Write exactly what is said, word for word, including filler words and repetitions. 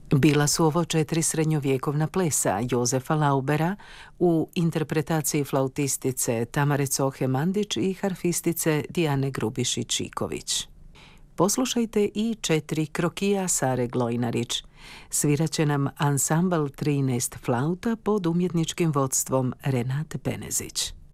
Bila su ovo četiri srednjovjekovna plesa Jozefa Laubera u interpretaciji flautistice Tamare Cohe Mandić i harfistice Dijane Grubišić-Iković. Poslušajte i četiri krokija Sare Glojnarić. Svirat će nam ansambl trinaest flauta pod umjetničkim vodstvom Renate Penezić.